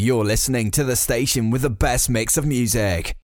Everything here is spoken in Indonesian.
You're listening to the station with the best mix of music.